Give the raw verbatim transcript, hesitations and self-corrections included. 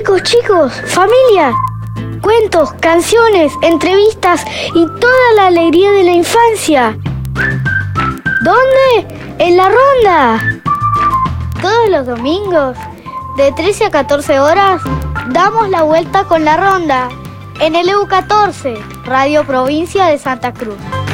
Chicos, chicos, familia, cuentos, canciones, entrevistas y toda la alegría de la infancia. ¿Dónde? En La Ronda. Todos los domingos, de trece a catorce horas, damos la vuelta con La Ronda en el E U catorce, Radio Provincia de Santa Cruz.